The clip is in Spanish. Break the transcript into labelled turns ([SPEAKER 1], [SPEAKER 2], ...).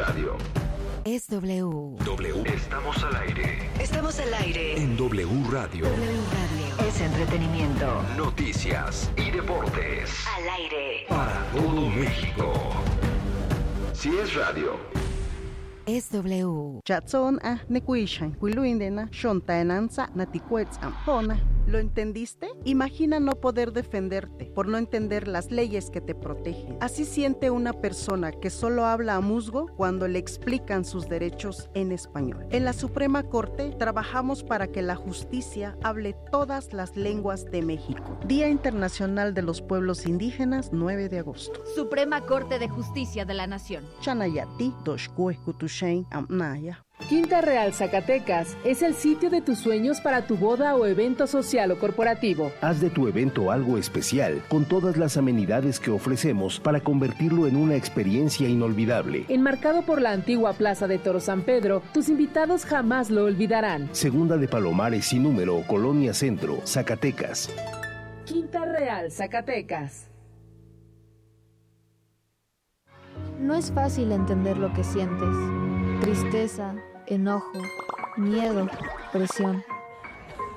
[SPEAKER 1] radio.
[SPEAKER 2] Es W.
[SPEAKER 1] W. Estamos al aire.
[SPEAKER 2] Estamos al aire.
[SPEAKER 1] En W Radio.
[SPEAKER 2] W Radio. Es entretenimiento.
[SPEAKER 1] Noticias y deportes.
[SPEAKER 2] Al aire.
[SPEAKER 1] Para todo México. Si es radio.
[SPEAKER 2] Es W.
[SPEAKER 3] Chatson nekuishan, kuiluindena, shontaenanza, naticuetz ampona. ¿Lo entendiste? Imagina no poder defenderte por no entender las leyes que te protegen. Así siente una persona que solo habla a musgo cuando le explican sus derechos en español. En la Suprema Corte trabajamos para que la justicia hable todas las lenguas de México. Día Internacional de los Pueblos Indígenas, 9 de agosto.
[SPEAKER 4] Suprema Corte de Justicia de la Nación.
[SPEAKER 3] Chanayati, Doshkue, Kutushain, Amnaya.
[SPEAKER 5] Quinta Real Zacatecas es el sitio de tus sueños para tu boda o evento social o corporativo.
[SPEAKER 6] Haz de tu evento algo especial con todas las amenidades que ofrecemos para convertirlo en una experiencia inolvidable.
[SPEAKER 5] Enmarcado por la antigua Plaza de Toro San Pedro, tus invitados jamás lo olvidarán.
[SPEAKER 6] Segunda de Palomares sin número, Colonia Centro, Zacatecas.
[SPEAKER 5] Quinta Real Zacatecas.
[SPEAKER 7] No es fácil entender lo que sientes. Tristeza, enojo, miedo, presión.